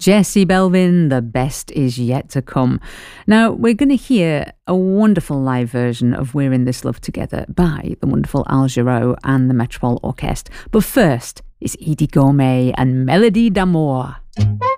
Jesse Belvin, the best is yet to come. Now, we're going to hear a wonderful live version of We're in This Love Together by the wonderful Al Jarreau and the Metropole Orchestre. But first, it's Edie Gourmet and Melody d'Amour.